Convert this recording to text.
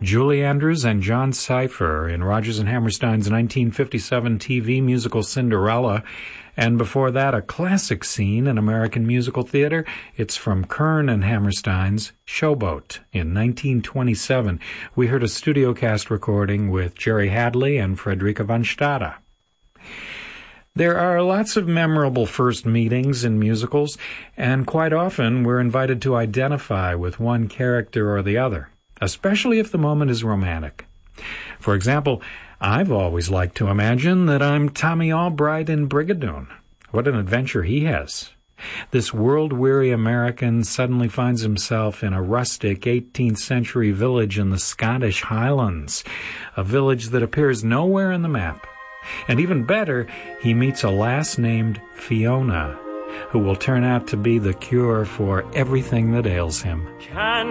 Julie Andrews and John Cypher in Rodgers and Hammerstein's 1957 TV musical Cinderella, and before that a classic scene in American musical theater. It's from Kern and Hammerstein's Showboat in 1927. We heard a studio cast recording with Jerry Hadley and Frederica von Stade. There are lots of memorable first meetings in musicals, and quite often we're invited to identify with one character or the other, especially if the moment is romantic. For example, I've always liked to imagine that I'm Tommy Albright in Brigadoon. What an adventure he has. This world-weary American suddenly finds himself in a rustic 18th century village in the Scottish Highlands, a village that appears nowhere in the map. And even better, he meets a lass named Fiona, who will turn out to be the cure for everything that ails him.